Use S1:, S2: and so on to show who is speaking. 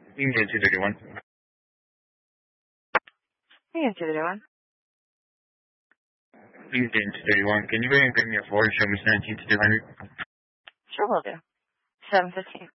S1: Union 231.
S2: Union 231.
S1: Union 231. Can you bring me a Ford? Show me 17 to 200.
S2: Sure will do. 7:15.